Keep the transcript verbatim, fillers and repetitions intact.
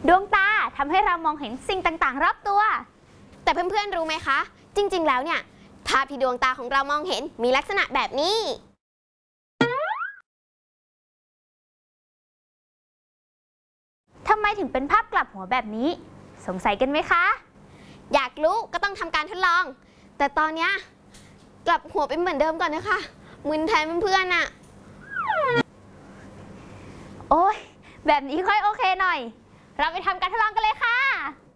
ดวงตาทำให้เรามองเห็นสิ่งต่างๆรอบตัวแต่เพื่อนๆรู้ไหมคะจริงๆแล้วเนี่ยภาพที่ดวงตาของเรามองเห็นมีลักษณะแบบนี้ทำไมถึงเป็นภาพกลับหัวแบบนี้สงสัยกันไหมคะอยากรู้ก็ต้องทำการทดลอง แต่ตอนนี้กลับหัวเป็นเหมือนเดิมก่อนนะคะมึนแทนเพื่อนๆน่ะโอ้ยแบบนี้ค่อยโอเคหน่อยเราไปทำการทดลองกันเลยค่ะ